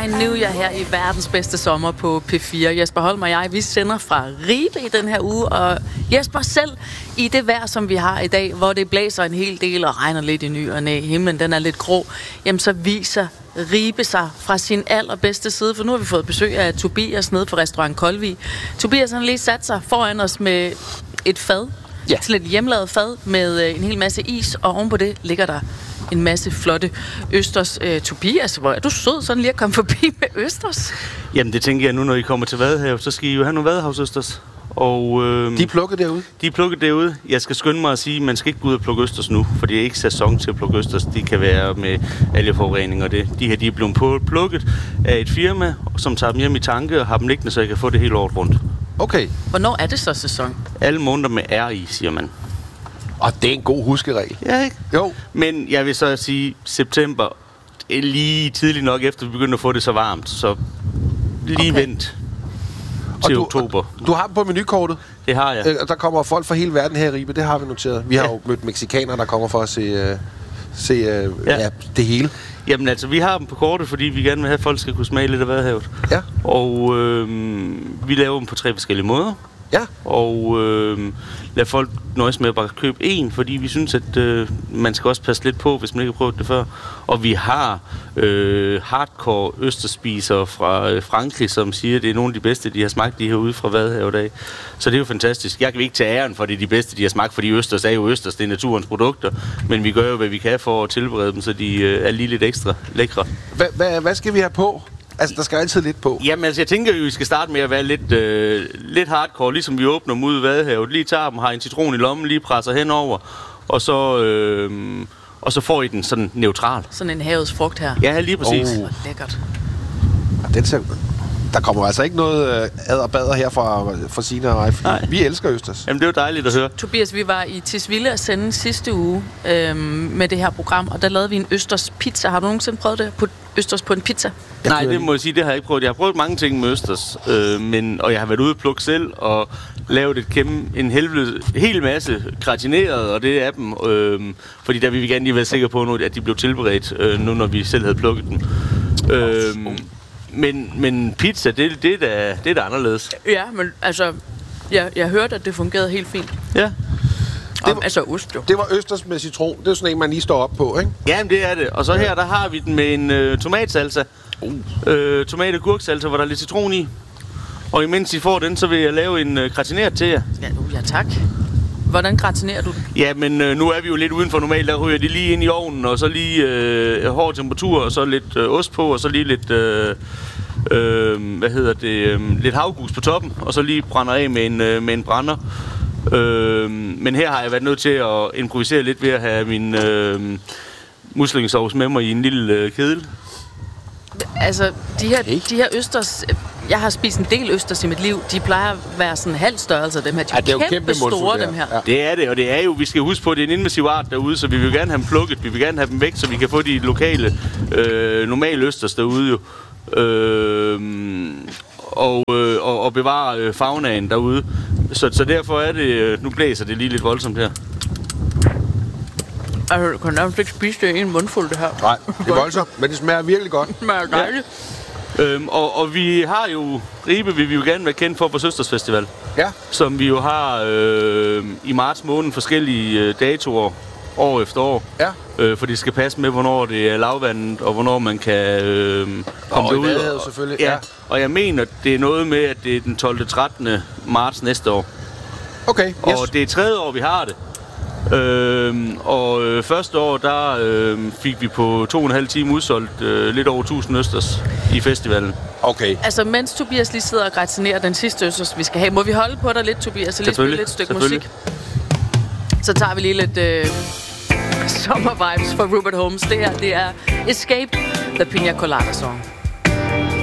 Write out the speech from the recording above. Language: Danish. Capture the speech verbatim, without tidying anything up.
I Knew You her i verdens bedste sommer på P fire. Jesper Holm og jeg, vi sender fra Ribe i den her uge, og Jesper selv i det vejr, som vi har i dag, hvor det blæser en hel del og regner lidt i ny og næ, himlen den er lidt grå, jamen så viser Ribe sig fra sin allerbedste side, for nu har vi fået besøg af Tobias nede på restaurant Koldvig. Tobias har lige sat sig foran os med et fad, ja. Sådan et hjemmelavet fad med en hel masse is, og ovenpå det ligger der en masse flotte østers. Øh, Tobias, hvor er du sød sådan lige at komme forbi med østers? Jamen det tænker jeg nu, når I kommer til Vadehavet, så skal I jo have nogle vadehavsøsters. Og, øh, de er plukket derude? De er plukket derude. Jeg skal skynde mig at sige, at man skal ikke gå ud og plukke østers nu, for det er ikke sæson til at plukke østers. De kan være med algeforurening og det. De her de er blevet plukket af et firma, som tager dem hjem i tanke og har dem liggende, så jeg kan få det hele året rundt. Okay. Hvornår er det så sæson? Alle måneder med R i, siger man. Og det er en god huskeregel. Ja, ikke? Jo. Men jeg vil så sige, september er lige tidligt nok efter, vi begynder at få det så varmt. Så lige okay. Vent til du, oktober. Du har dem på menukortet? Det har jeg. Der kommer folk fra hele verden her i Ribe, det har vi noteret. Vi har ja. jo mødt mexikanere, der kommer for at se, uh, se uh, ja. Ja, det hele. Jamen altså, vi har dem på kortet, fordi vi gerne vil have, at folk skal kunne smage lidt af Vadehavet. Ja. Og øh, vi laver dem på tre forskellige måder. Ja. Og øh, lad folk nøjes med at bare købe en, fordi vi synes, at øh, man skal også passe lidt på, hvis man ikke har prøvet det før. Og vi har øh, hardcore østerspisere fra øh, Frankrig, som siger, at det er nogle af de bedste, de har smagt de her ude fra Vadehavet af. Så det er jo fantastisk. Jeg kan ikke tage æren for, at det er de bedste, de har smagt, fordi østers er jo østers, det er naturens produkter. Men vi gør jo, hvad vi kan for at tilberede dem, så de øh, er lige lidt ekstra lækre. Hva, hva, hvad skal vi have på? Altså, der skal altid lidt på. Jamen, altså, jeg tænker jo, at vi skal starte med at være lidt, øh, lidt hardcore, ligesom vi åbner dem ud i Vadehavet. Lige tager dem, har en citron i lommen, lige presser henover, og så, øh, og så får I den sådan neutral. Sådan en havets frugt her. Ja, lige præcis. Oh. Lækkert. Den ser, der kommer altså ikke noget øh, ad og bader her fra, fra Sina og mig. Vi elsker østers. Jamen, det er jo dejligt at høre. Tobias, vi var i Tisvilde at sende sidste uge øh, med det her program, og der lavede vi en østers pizza. Har du nogensinde prøvet det? Putte østers på en pizza? Nej, det må jeg sige, det har jeg ikke prøvet. Jeg har prøvet mange ting med østers, øh, men, og jeg har været ude og plukke selv og lavet et kæmpe, en helvede, hel masse gratineret, og det er dem. Øh, fordi der vil vi gerne lige være sikre på nu, at de blev tilberedt, øh, nu når vi selv havde plukket dem. Øh, men, men pizza, det, det, er da, det er da anderledes. Ja, men altså, jeg, jeg hørte, at det fungerede helt fint. Ja. Det var, altså ost jo. Det var østers med citron. Det er sådan en, man lige står op på, ikke? Jamen, det er det. Og så her, der har vi den med en øh, tomatsalsa. Uh. Øh, tomat- og gurksalsa, hvor der er lidt citron i. Og imens I får den, så vil jeg lave en øh, gratineret til jer. Ja, uh, ja, tak. Hvordan gratinerer du den? Ja, men øh, nu er vi jo lidt uden for normalt. Der ryger de lige ind i ovnen, og så lige øh, hård temperatur, og så lidt øh, ost på, og så lige lidt... Øh, øh, hvad hedder det? Øh, lidt havgus på toppen, og så lige brænder af med en, øh, med en brænder. Øh, men her har jeg været nødt til at improvisere lidt ved at have min øh, muslingesovs med mig i en lille øh, kedel. Altså, de her, okay. de her østers... Jeg har spist en del østers i mit liv. De plejer at være sådan en halv størrelse, dem her. De ja, det er jo kæmpe, kæmpe store, dem her. Ja. Det er det, og det er jo... Vi skal huske på, at det er en invasiv art derude, så vi vil gerne have dem plukket. Vi vil gerne have dem væk, så vi kan få de lokale, øh, normale østers derude jo. Øh, og, øh, og, og bevare øh, faunaen derude. Så, så derfor er det... Nu blæser det lige lidt voldsomt her. Altså, du kan nærmest ikke spise det i en mundfuld, det her. Nej, det er voldsomt, men det smager virkelig godt. Det smager dejligt. Ja. Øhm, og, og vi har jo... Ribe vil vi jo gerne være kendt for på Søsters Festival. Ja. Som vi jo har øh, i marts måned forskellige øh, datoer år efter år. Ja. Øh, for det skal passe med, hvornår det er lavvandet, og hvornår man kan øh, komme og derud. Og i Vadehavet selvfølgelig. Ja. Ja. Og jeg mener, det er noget med, at det er den tolvte trettende marts næste år. Okay, yes. Og det er tredje år, vi har det. Øhm, og øh, første år, der øh, fik vi på to og en halv time udsolgt øh, lidt over tusind østers i festivalen. Okay. Altså, mens Tobias lige sidder og gratinerer den sidste østers, vi skal have, må vi holde på dig lidt, Tobias, så lige spille lidt stykke musik. Så tager vi lige lidt øh, sommervibes fra Rupert Holmes. Det her, det er Escape, The Pina Colada Song.